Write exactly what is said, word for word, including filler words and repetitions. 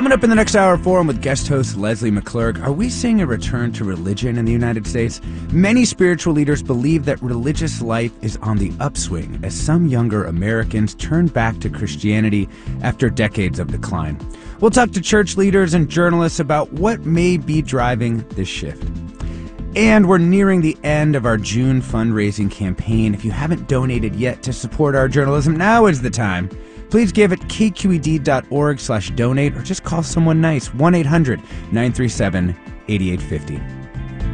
Coming up in the next hour forum with guest host Leslie McClurg, are we seeing a return to religion in the United States? Many spiritual leaders believe that religious life is on the upswing as some younger Americans turn back to Christianity after decades of decline. We'll talk to church leaders and journalists about what may be driving this shift. And we're nearing the end of our June fundraising campaign. If you haven't donated yet to support our journalism, now is the time. Please give at k q e d dot org slash donate or just call someone nice, one eight hundred nine three seven eight eight five zero.